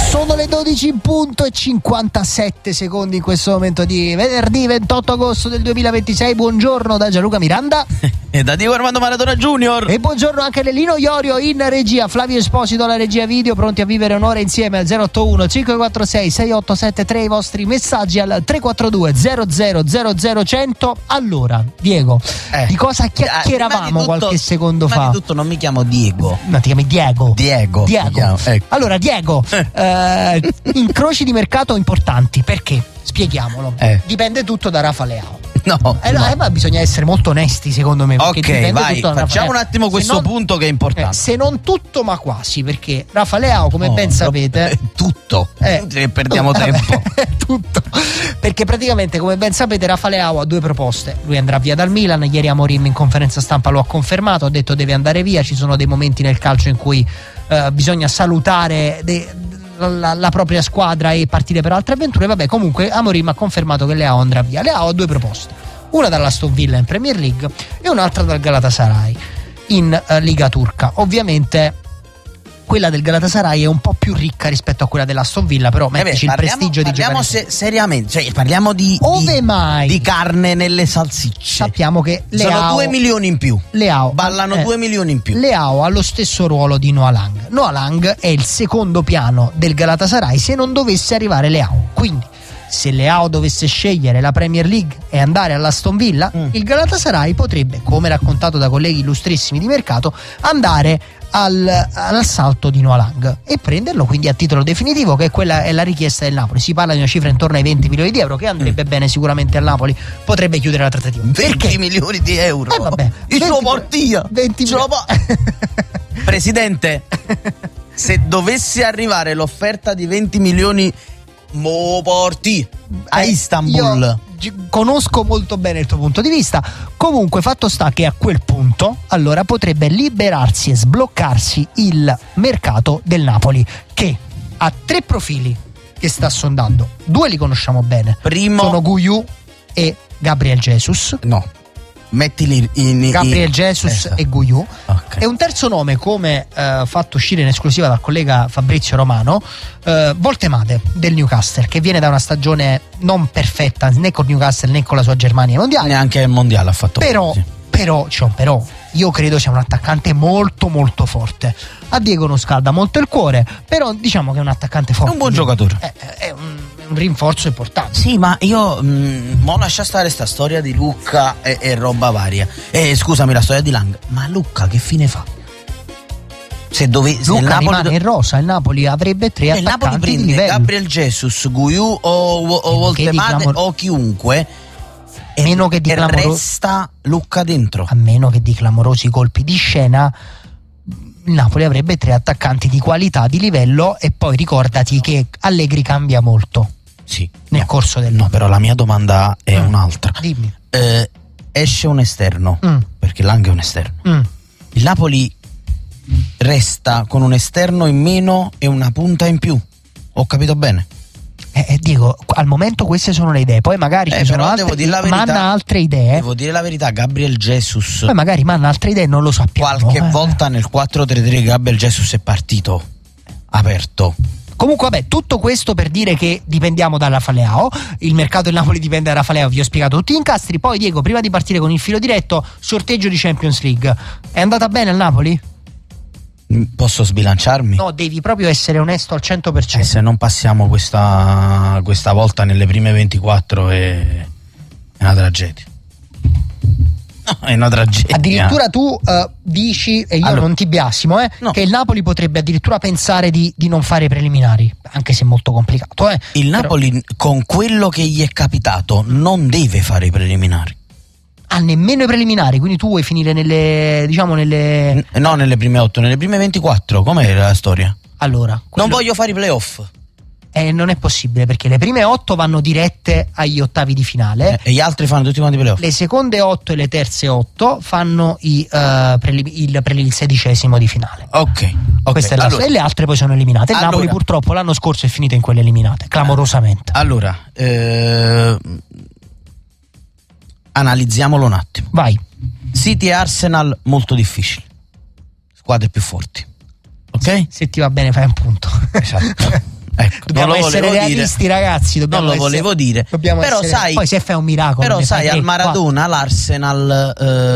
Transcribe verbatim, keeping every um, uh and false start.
Sono le dodici in punto e cinquantasette secondi in questo momento di venerdì ventotto agosto del duemilaventisei. Buongiorno da Gianluca Miranda e da Diego Armando Maradona Junior. E buongiorno anche da Lino Iorio in regia, Flavio Esposito alla regia video, pronti a vivere un'ora insieme al zero otto uno cinque quattro sei sei otto sette tre, i vostri messaggi al tre quattro due zero zero zero zero cento. Allora, Diego, eh. di cosa chiacchieravamo eh, di tutto, qualche secondo prima fa? Prima di tutto non mi chiamo Diego. No, ti chiami Diego. Diego. Diego. Chiamo, ecco. Allora, Diego, eh, incroci di mercato importanti, perché? Spieghiamolo. Eh. Dipende tutto da Rafa Leao. No, eh, no. Eh, ma bisogna essere molto onesti, secondo me. Ok, vai, tutto facciamo un attimo questo non, punto che è importante. Eh, se non tutto, ma quasi, perché Rafa Leao, come oh, ben sapete, eh, tutto. Eh, che perdiamo eh, tempo. Tutto. Perché praticamente, come ben sapete, Rafa Leao ha due proposte. Lui andrà via dal Milan. Ieri Amorim in conferenza stampa lo ha confermato. Ha detto deve andare via. Ci sono dei momenti nel calcio in cui eh, bisogna salutare de- La, la propria squadra e partire per altre avventure. Vabbè, comunque Amorim ha confermato che Leao andrà via. Leao ha due proposte, una dall'Aston Villa in Premier League e un'altra dal Galatasaray in uh, Liga turca. Ovviamente quella del Galatasaray è un po' più ricca rispetto a quella dell'Aston Villa, però mettici eh beh, il prestigio di giocare. Parliamo se, seriamente, cioè parliamo di, Ove mai di carne nelle salsicce. Sappiamo che Leao, sono due milioni in più. Leao ballano eh, due milioni in più. Leao ha lo stesso ruolo di Noah Lang. Noah Lang è il secondo piano del Galatasaray se non dovesse arrivare Leao. Quindi se Leao dovesse scegliere la Premier League e andare all'Aston Villa, mm. il Galatasaray potrebbe, come raccontato da colleghi illustrissimi di mercato, andare al, all'assalto di Noah Lang e prenderlo quindi a titolo definitivo, che quella è la richiesta del Napoli. Si parla di una cifra intorno ai venti milioni di euro che andrebbe mm. bene sicuramente al Napoli. Potrebbe chiudere la trattativa. venti Perché? milioni di euro. Eh vabbè, il suo portia. venti Ce lo po- Presidente, se dovesse arrivare l'offerta di venti milioni, mo porti a eh, Istanbul. Io conosco molto bene il tuo punto di vista. Comunque, fatto sta che a quel punto allora potrebbe liberarsi e sbloccarsi il mercato del Napoli, che ha tre profili che sta sondando. Due li conosciamo bene. Primo sono Guiu e Gabriel Jesus. No, mettili in, in Gabriel Jesus esatto. e Guiu. Okay. E un terzo nome, come eh, fatto uscire in esclusiva dal collega Fabrizio Romano, eh, Voltemade del Newcastle, che viene da una stagione non perfetta né con Newcastle né con la sua Germania mondiale. Neanche il mondiale ha fatto. Però, sì. però, cioè, però io credo sia un attaccante molto molto forte. A Diego non scalda molto il cuore, però diciamo che è un attaccante forte. È un buon giocatore. È, è un, un rinforzo importante. Sì, ma io mh, mo lascia stare sta storia di Lucca e, e roba varia. Eh, scusami, la storia di Lang. Ma Lucca che fine fa? Se dove se Lucca il Napoli rimane in rosa, il Napoli avrebbe tre il attaccanti Napoli prende di livello. Gabriel Jesus, Guiu o, o, o Voltemade clamor- o chiunque, e meno che di clamoro- resta Lucca dentro. A meno che di clamorosi colpi di scena, il Napoli avrebbe tre attaccanti di qualità, di livello. E poi ricordati che Allegri cambia molto. Sì, nel no, corso del no, però la mia domanda è mm. un'altra. Dimmi. Eh, esce un esterno, mm. perché Lang è un esterno. Mm. Il Napoli resta con un esterno in meno e una punta in più. Ho capito bene? Eh, eh, dico, al momento queste sono le idee, poi magari eh, ci sono altre, altre, dire la verità, manna altre idee. Devo dire la verità, Gabriel Jesus. Poi magari manna altre idee, non lo sappiamo. Qualche eh. volta nel quattro tre tre Gabriel Jesus è partito aperto. Comunque vabbè, tutto questo per dire che dipendiamo da Rafa Leao. Il mercato del Napoli dipende da Rafa Leao, vi ho spiegato tutti gli incastri. Poi Diego, prima di partire con il filo diretto, sorteggio di Champions League. È andata bene al Napoli? Posso sbilanciarmi? No, devi proprio essere onesto al cento per cento. Eh, se non passiamo questa, questa volta nelle prime ventiquattro è, è una tragedia. No, è una tragedia. Addirittura tu uh, dici, e io allora, non ti biasimo, eh, no. che il Napoli potrebbe addirittura pensare di, di non fare i preliminari, anche se è molto complicato. Eh. Il Però, Napoli, con quello che gli è capitato, non deve fare i preliminari. Ah, nemmeno i preliminari, quindi tu vuoi finire nelle, diciamo, nelle... N- no, nelle prime otto, nelle prime ventiquattro, com'è la storia? Allora, quello... Non voglio fare i playoff. Eh, non è possibile, perché le prime otto vanno dirette agli ottavi di finale, eh, e gli altri fanno tutti quanti i playoff. Le seconde otto e le terze otto fanno i, uh, preli- il, preli- il sedicesimo di finale. Ok, okay. Questa è la Allora, e le altre poi sono eliminate. Il allora, Napoli purtroppo l'anno scorso è finito in quelle eliminate, clamorosamente. Allora, eh, analizziamolo un attimo. Vai. City e Arsenal molto difficili, squadre più forti, ok? Se ti va bene fai un punto. Esatto. Ecco, dobbiamo non lo essere volevo realisti, dire. ragazzi. Non lo essere, volevo dire. Però essere, sai, poi se fai un miracolo. Però sai, tre, al Maradona l'Arsenal. Eh,